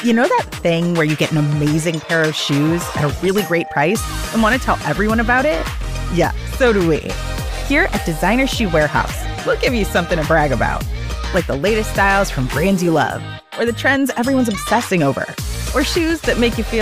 You know that thing where you get an amazing pair of shoes at a really great price and want to tell everyone about it? Yeah, so do we. Here at Designer Shoe Warehouse, we'll give you something to brag about, like the latest styles from brands you love, or the trends everyone's obsessing over, or shoes that make you feel